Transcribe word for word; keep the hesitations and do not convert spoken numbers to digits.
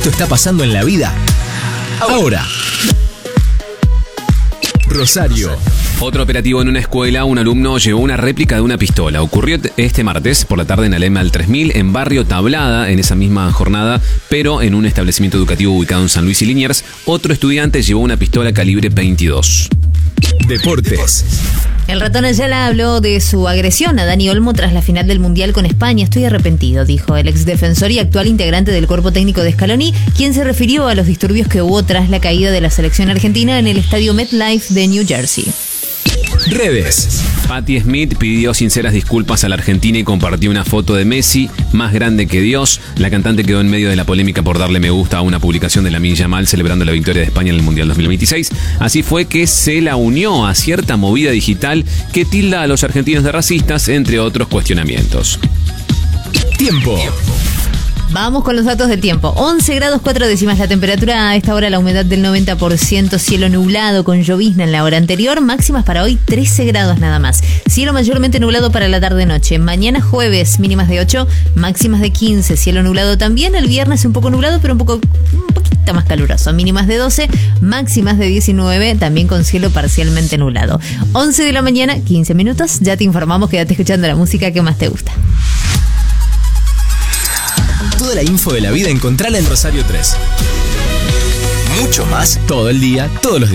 esto está pasando en la vida ahora. Rosario. Otro operativo en una escuela, un alumno llevó una réplica de una pistola. Ocurrió este martes por la tarde en Alem al tres mil, en barrio Tablada, en esa misma jornada, pero en un establecimiento educativo ubicado en San Luis y Liniers, otro estudiante llevó una pistola calibre veintidós. Deportes. El ratón Ayala habló de su agresión a Dani Olmo tras la final del Mundial con España. Estoy arrepentido, dijo el exdefensor y actual integrante del cuerpo técnico de Scaloni, quien se refirió a los disturbios que hubo tras la caída de la selección argentina en el estadio MetLife de New Jersey. Redes. Patti Smith pidió sinceras disculpas a la Argentina y compartió una foto de Messi, más grande que Dios. La cantante quedó en medio de la polémica por darle me gusta a una publicación de Lamine Yamal celebrando la victoria de España en el Mundial dos mil veintiséis. Así fue que se la unió a cierta movida digital que tilda a los argentinos de racistas, entre otros cuestionamientos. Tiempo. Vamos con los datos del tiempo. once grados cuatro décimas la temperatura a esta hora, la humedad del noventa por ciento, cielo nublado con llovizna en la hora anterior, máximas para hoy trece grados nada más. Cielo mayormente nublado para la tarde-noche. Mañana jueves, mínimas de ocho, máximas de quince, cielo nublado también. El viernes un poco nublado, pero un poco un poquito más caluroso. Mínimas de doce, máximas de diecinueve, también con cielo parcialmente nublado. once de la mañana, quince minutos. Ya te informamos, quédate escuchando la música que más te gusta. Toda la info de la vida encontrala en Rosario tres. Mucho más todo el día, todos los días.